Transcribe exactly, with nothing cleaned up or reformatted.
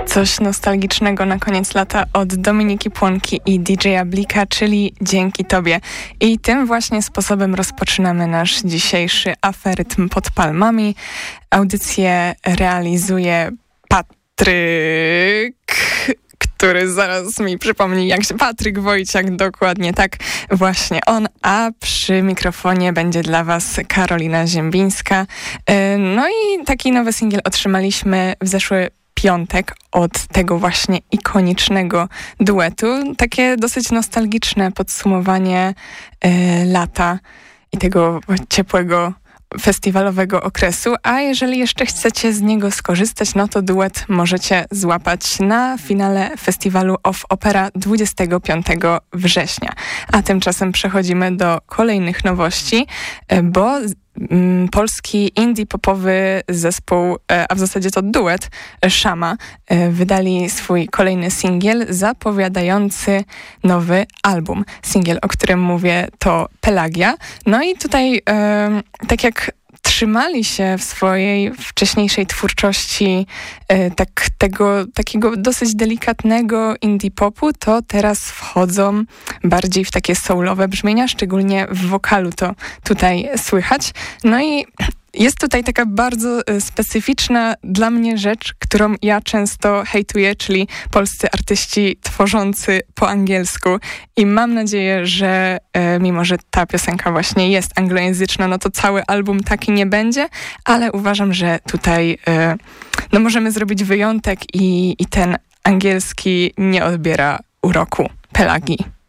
Coś nostalgicznego na koniec lata od Dominiki Płonki i D J Blika, czyli Dzięki Tobie. I tym właśnie sposobem rozpoczynamy nasz dzisiejszy aferytm pod palmami. Audycję realizuje Patryk, który zaraz mi przypomni, jak się Patryk Wojciak, dokładnie tak, właśnie on, a przy mikrofonie będzie dla Was Karolina Ziembińska. No i taki nowy singiel otrzymaliśmy w zeszły piątek od tego właśnie ikonicznego duetu. Takie dosyć nostalgiczne podsumowanie y, lata i tego ciepłego festiwalowego okresu, a jeżeli jeszcze chcecie z niego skorzystać, no to duet możecie złapać na finale festiwalu Off Opera dwudziestego piątego września. A tymczasem przechodzimy do kolejnych nowości, bo mm, polski indie popowy zespół, a w zasadzie to duet Szama, wydali swój kolejny singiel zapowiadający nowy album. Singiel, o którym mówię, to Pelagia. No i tutaj e, tak jak trzymali się w swojej wcześniejszej twórczości e, tak, tego takiego dosyć delikatnego indie popu, to teraz wchodzą bardziej w takie soulowe brzmienia, szczególnie w wokalu to tutaj słychać. No i jest tutaj taka bardzo specyficzna dla mnie rzecz, którą ja często hejtuję, czyli polscy artyści tworzący po angielsku. I mam nadzieję, że e, mimo, że ta piosenka właśnie jest anglojęzyczna, no to cały album taki nie będzie, ale uważam, że tutaj e, no możemy zrobić wyjątek i, i ten angielski nie odbiera uroku Pelagii.